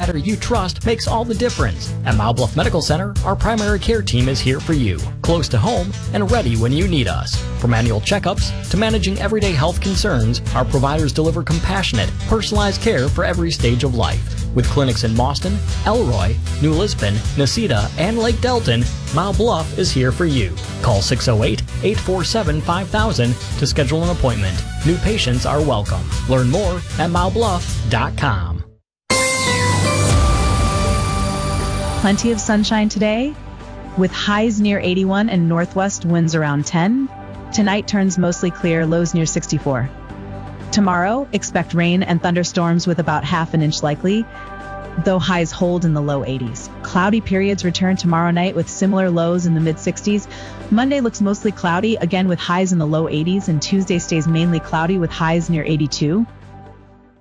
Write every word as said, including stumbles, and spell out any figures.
provider you trust makes all the difference. At Mile Bluff Medical Center, our primary care team is here for you, close to home and ready when you need us. From annual checkups to managing everyday health concerns, our providers deliver compassionate, personalized care for every stage of life. With clinics in Boston, Elroy, New Lisbon, Nacita, and Lake Delton, Mile Bluff is here for you. Call six oh eight, eight four seven, five thousand to schedule an appointment. New patients are welcome. Learn more at mile bluff dot com. Plenty of sunshine today, with highs near eighty-one and northwest winds around ten. Tonight turns mostly clear, lows near sixty-four. Tomorrow, expect rain and thunderstorms with about half an inch likely, though highs hold in the low eighties. Cloudy periods return tomorrow night with similar lows in the mid sixties. Monday looks mostly cloudy, again with highs in the low eighties, and Tuesday stays mainly cloudy with highs near eighty-two.